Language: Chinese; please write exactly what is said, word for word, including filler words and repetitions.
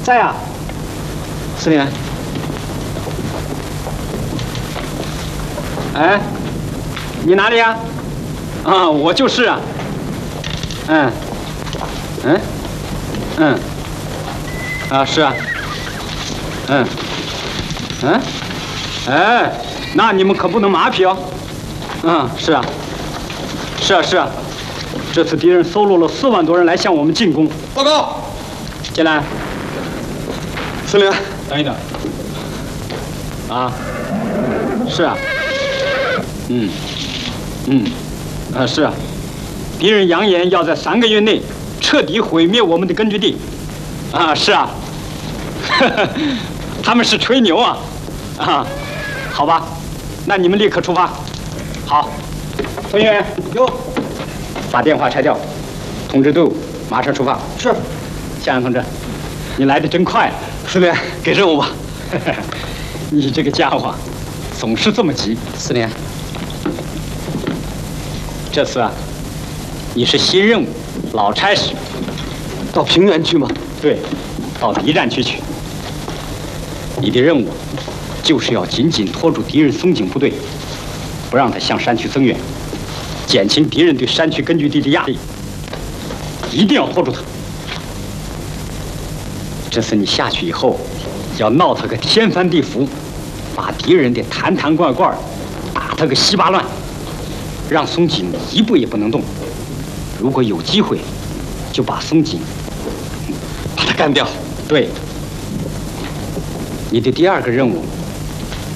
在啊，司令。哎，你哪里呀？啊，我就是啊。嗯，嗯，嗯，啊，是啊。嗯，嗯，哎，那你们可不能马屁哦。嗯，是啊，是啊，是啊。这次敌人搜罗了四万多人来向我们进攻。 报告， 进来。 司令， 等一等。啊，是啊。嗯，嗯，啊，是啊。敌人扬言要在三个月内彻底毁灭我们的根据地。啊，是啊。他们是吹牛啊。啊，好吧，那你们立刻出发。好，同学， 有。 把电话拆掉，通知队伍，马上出发。 是。 向阳同志，你来的真快啊！ 司令，给任务吧。 你这个家伙，总是这么急。 司令， 这次啊，你是新任务，老差事。 到平原去吗？ 对，到敌占区去。你的任务就是要紧紧拖住敌人松井部队，不让他向山区增援，减轻敌人对山区根据地的压力。一定要拖住他。这次你下去以后，要闹他个天翻地覆，把敌人的坛坛罐罐打他个稀巴烂，让松井一步也不能动。如果有机会，就把松井把他干掉。 对。你的第二个任务